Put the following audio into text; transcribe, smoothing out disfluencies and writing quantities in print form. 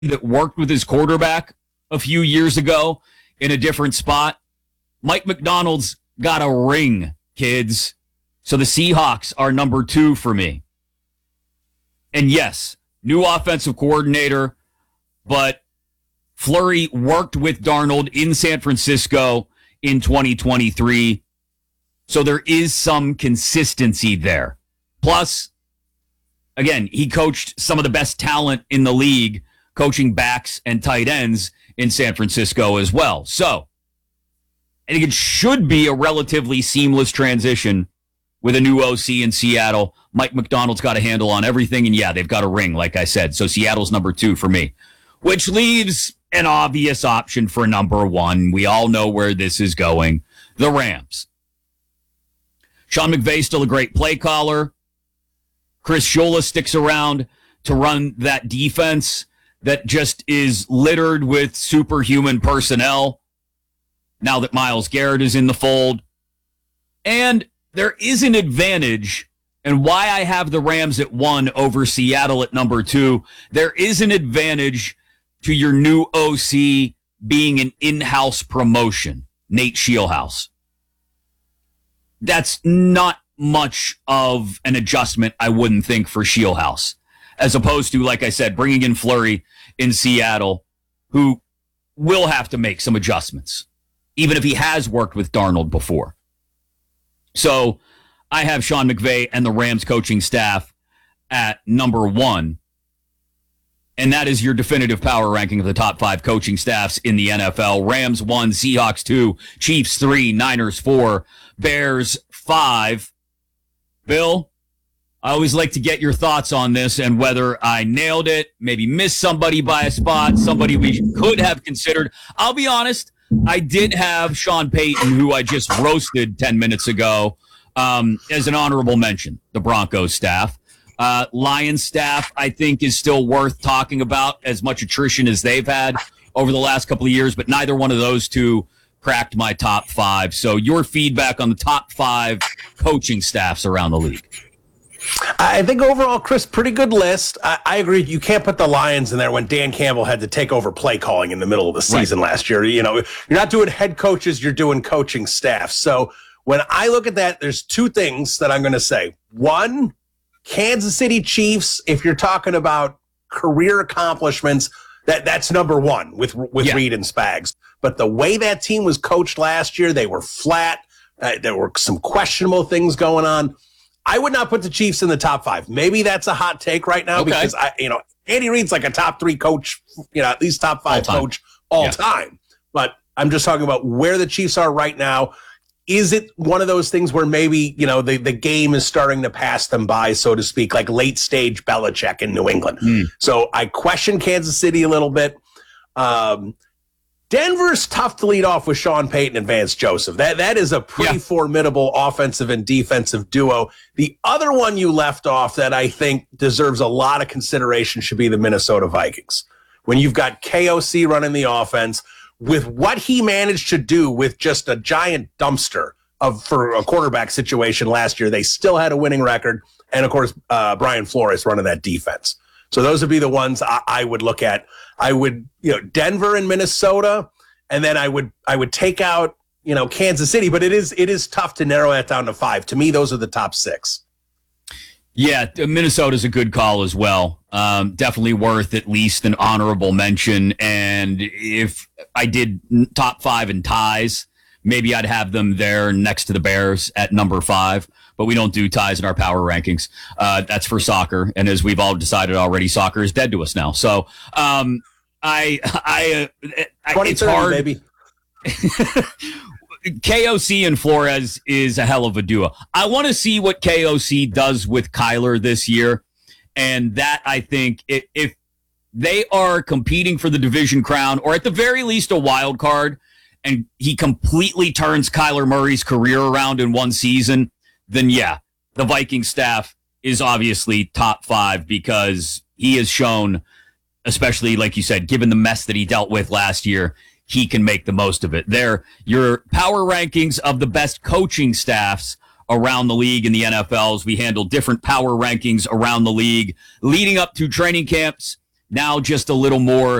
that worked with his quarterback a few years ago in a different spot. Mike McDonald's got a ring, kids. So the Seahawks are number 2 for me. And yes, new offensive coordinator, but Fleury worked with Darnold in San Francisco in 2023. So there is some consistency there. Plus, again, he coached some of the best talent in the league, coaching backs and tight ends in San Francisco as well. So I think it should be a relatively seamless transition with a new OC in Seattle. Mike McDonald's got a handle on everything, and yeah, they've got a ring, like I said. So Seattle's number 2 for me, which leaves an obvious option for number 1. We all know where this is going. The Rams. Sean McVay's still a great play caller. Chris Shula sticks around to run that defense that just is littered with superhuman personnel now that Myles Garrett is in the fold. And there is an advantage, and why I have the Rams at 1 over Seattle at number 2, there is an advantage to your new OC being an in-house promotion, Nate Scheelhaase. That's not much of an adjustment, I wouldn't think, for Scheelhaase, as opposed to, like I said, bringing in Fleury in Seattle, who will have to make some adjustments, even if he has worked with Darnold before. So I have Sean McVay and the Rams coaching staff at number 1. And that is your definitive power ranking of the top 5 coaching staffs in the NFL. Rams 1, Seahawks 2, Chiefs 3, Niners 4, Bears 5. Bill, I always like to get your thoughts on this and whether I nailed it, maybe missed somebody by a spot, somebody we could have considered. I'll be honest, I did have Sean Payton, who I just roasted 10 minutes ago, as an honorable mention, the Broncos staff. Lions staff, I think, is still worth talking about, as much attrition as they've had over the last couple of years, but neither one of those two cracked my top 5. So your feedback on the top 5 coaching staffs around the league. I think overall, Chris, pretty good list. I agree. You can't put the Lions in there when Dan Campbell had to take over play calling in the middle of the season last year. You know, you're not doing head coaches, you're doing coaching staff. So when I look at that, there's 2 things that I'm going to say. One, Kansas City Chiefs, if you're talking about career accomplishments, that's number 1 with Reed and Spags. But the way that team was coached last year, they were flat. There were some questionable things going on. I would not put the Chiefs in the top 5. Maybe that's a hot take right now because Andy Reid's like a top 3 coach, at least top 5 coach all time. But I'm just talking about where the Chiefs are right now. Is it one of those things where maybe, the game is starting to pass them by, so to speak, like late stage Belichick in New England? So I question Kansas City a little bit. Denver's tough to lead off with Sean Payton and Vance Joseph. That is a pretty formidable offensive and defensive duo. The other one you left off that I think deserves a lot of consideration should be the Minnesota Vikings. When you've got KOC running the offense, with what he managed to do with just a giant dumpster for a quarterback situation last year, they still had a winning record. And of course, Brian Flores running that defense. So those would be the ones I would look at. I would, Denver and Minnesota, and then I would take out, Kansas City. But it is tough to narrow that down to 5. To me, those are the top 6. Yeah, Minnesota's a good call as well. Definitely worth at least an honorable mention. And if I did top 5 in ties, maybe I'd have them there next to the Bears at number 5. But we don't do ties in our power rankings. That's for soccer. And as we've all decided already, soccer is dead to us now. So it's hard. Baby. KOC and Flores is a hell of a duo. I want to see what KOC does with Kyler this year. And that, I think, if they are competing for the division crown, or at the very least a wild card, and he completely turns Kyler Murray's career around in one season, then yeah, the Viking staff is obviously top 5 because he has shown, especially like you said, given the mess that he dealt with last year, he can make the most of it. They're your power rankings of the best coaching staffs around the league in the NFL. As we handle different power rankings around the league leading up to training camps, now just a little more